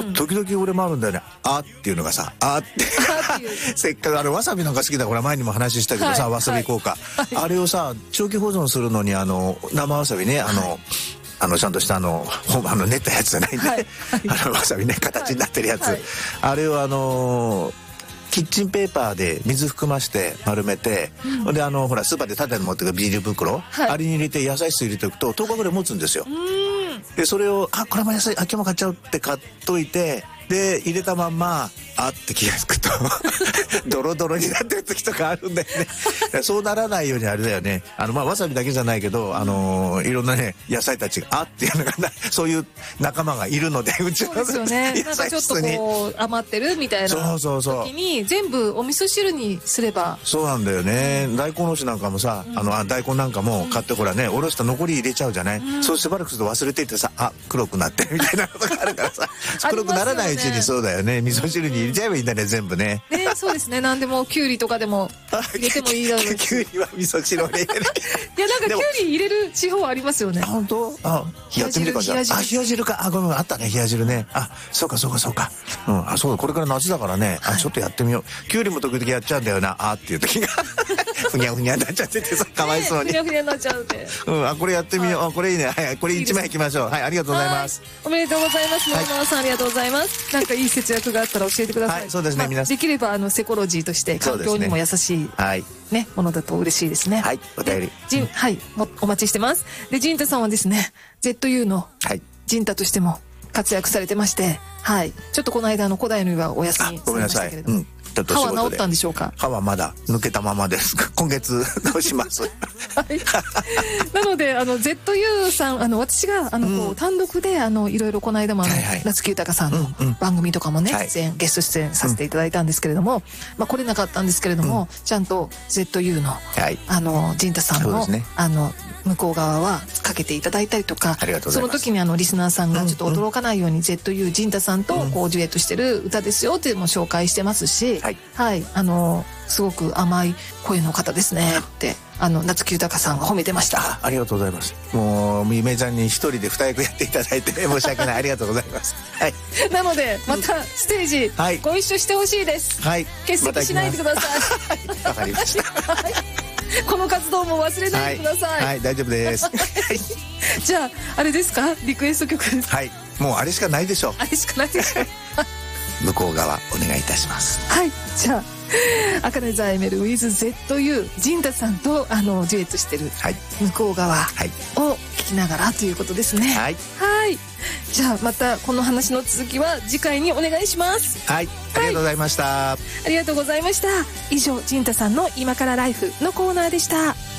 時々俺もあるんだよね。あっていうのがさ、あってせっかくわさびなんか好きだから前にも話したけどさ、わさび効果、あれをさ長期保存するのに生わさびね、ちゃんとした練ったやつじゃないんで、わさびね、形になってるやつ、あれをキッチンペーパーで水含まして丸めて、でほらスーパーで縦に持ってくるビニール袋、あれに入れて野菜室入れておくと10日ぐらい持つんですよ。でそれをこれも野菜今日も買っちゃうって買っといて、で入れたまんまって気がつくとドロドロになってる時とかあるんだよね。そうならないようにあれだよね、わさびだけじゃないけどいろんなね野菜たちがっていうのがそういう仲間がいるので、うちの野菜室になんかちょっとこう余ってるみたいな時に全部お味噌汁にすれば。 そうなんだよね。大根おろしなんかもさ、大根なんかも買ってほらね、おろした残り入れちゃうじゃない、そうしばらくすると忘れていてさ、黒くなってるみたいなことがあるからさ黒くならないうちに、そうだよね、味噌汁に入れちゃえばいいんだね、全部ね。 そうですね。何でもきゅうりとかでも入れてもいいだろうし。 きゅうりは味噌汁に入れない。 いや、なんかきゅうり入れる地方ありますよね。 本当？やってみるかじゃあ。冷や汁か。ごめん、あったね、冷や汁ね。そうか。そうだ、これから夏だからね、ちょっとやってみよう。きゅうりも時々やっちゃうんだよな、っていう時がふにゃふにゃになっちゃっててさ、かわいそうに。 ふにゃふにゃになっちゃうって。 これやってみよう。これいいね。はい、これ1枚いきましょう。はい、ありがとうございます。 おめでとうございます。野々さん、ありがとうございます。なんかいい節約があったら教えてください。 そうですね、皆さん。 できればセコロジーとして環境にも優しいねものだと嬉しいですね。 はい、お便り。 お待ちしてます。で、ジンタさんはですね、ZU のジンタとしても活躍されてまして、ちょっとこの間古代の湯はお休みされましたけれども。歯は治ったんでしょうか。 歯はまだ抜けたままです。今月直します。 なのでZU さん私が単独でいろいろこの間も夏木豊さんの番組とかもねゲスト出演させていただいたんですけれども、来れなかったんですけれども、ちゃんと ZU のジンタさんの向こう側はかけていただいたりとか、その時にリスナーさんがちょっと驚かないように ZU ジンタさんとこうデュエットしてる歌ですよっていうのも紹介してますし、すごく甘い声の方ですねって夏木豊さんが褒めてました。 ありがとうございます。もう夢ちゃんに一人で二役やっていただいて申し訳ない。ありがとうございます。 なのでまたステージご一緒してほしいです。欠席しないでください。 わかりました。 この活動も忘れないでください。 大丈夫です。 じゃああれですか、リクエスト曲。 もうあれしかないでしょう。 あれしかないでしょう。 向こう側お願いいたします。 じゃあ赤根ザエメル with ZU ジンタさんとデュエットしてる向こう側を聞きながらということですね。じゃあまたこの話の続きは次回にお願いします。 ありがとうございました。 ありがとうございました。以上ジンタさんの今からライフのコーナーでした。